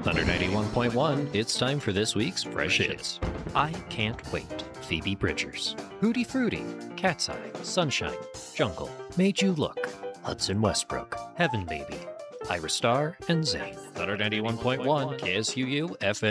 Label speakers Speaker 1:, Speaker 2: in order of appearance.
Speaker 1: Thunder 91.1, it's time for this week's Fresh Hits. I Can't Wait, Phoebe Bridgers. Hootie Fruity, Cat's Eye, Sunshine, Jungle, Made You Look, Hudson Westbrook, Heaven Baby, Ira Star, and Zayn. Thunder 91.1, KSUU FM.